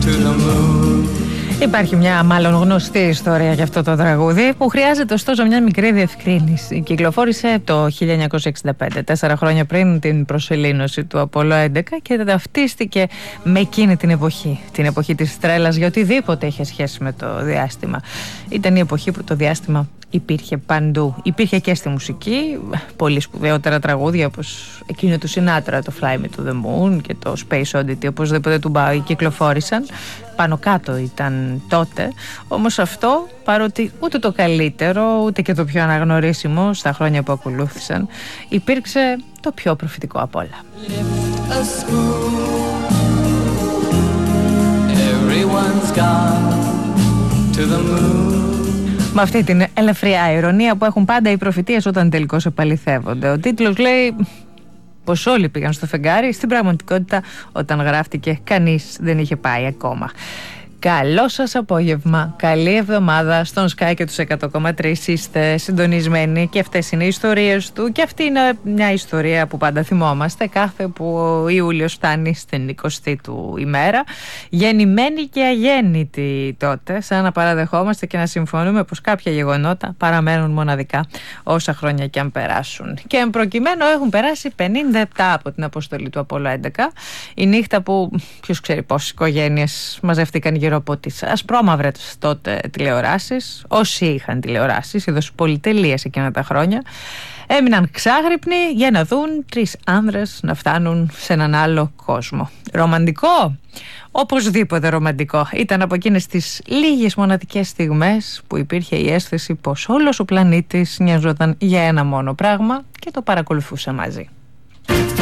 to the moon. Υπάρχει μια μάλλον γνωστή ιστορία για αυτό το τραγούδι που χρειάζεται ωστόσο μια μικρή διευκρίνηση. Κυκλοφόρησε το 1965, 4 χρόνια πριν την προσελήνωση του Απόλλω 11 και ταυτίστηκε με εκείνη την εποχή της τρέλας για οτιδήποτε είχε σχέση με το διάστημα. Ήταν η εποχή που το διάστημα υπήρχε παντού. Υπήρχε και στη μουσική, πολύ σπουδαιότερα τραγούδια όπως εκείνο του Σινάτρα, το Fly Me to the Moon και το Space Oddity, οπωσδήποτε του Bowie κυκλοφόρησαν. Πάνω κάτω ήταν τότε, όμως αυτό, παρότι ούτε το καλύτερο ούτε και το πιο αναγνωρίσιμο στα χρόνια που ακολούθησαν, υπήρξε το πιο προφητικό απ' όλα. Με αυτή την ελαφριά ηρωνία που έχουν πάντα οι προφητείες όταν τελικώς επαληθεύονται. Ο τίτλος λέει πως όλοι πήγαν στο φεγγάρι, στην πραγματικότητα όταν γράφτηκε κανείς δεν είχε πάει ακόμα. Καλό σας απόγευμα, καλή εβδομάδα στον Sky και τους 100,3 είστε συντονισμένοι και αυτές είναι οι ιστορίες του και αυτή είναι μια ιστορία που πάντα θυμόμαστε κάθε που ο Ιούλιος φτάνει στην 20η του ημέρα, γεννημένη και αγέννητη τότε, σαν να παραδεχόμαστε και να συμφωνούμε πως κάποια γεγονότα παραμένουν μοναδικά όσα χρόνια και αν περάσουν. Και εν προκειμένου έχουν περάσει 57 από την αποστολή του Απόλλω 11, η νύχτα που ποιος ξέρει πόσες οικογένειες μαζεύτηκαν γύρω από τις ασπρόμαυρες τότε τηλεοράσεις, όσοι είχαν τηλεοράσεις, είδος πολυτελείας εκείνα τα χρόνια, έμειναν ξάγρυπνοι για να δουν 3 άνδρες να φτάνουν σε έναν άλλο κόσμο. Ρομαντικό? Οπωσδήποτε ρομαντικό. Ήταν από εκείνες τις λίγες μοναδικές στιγμές που υπήρχε η αίσθηση πως όλος ο πλανήτης νοιαζόταν για ένα μόνο πράγμα και το παρακολουθούσε μαζί.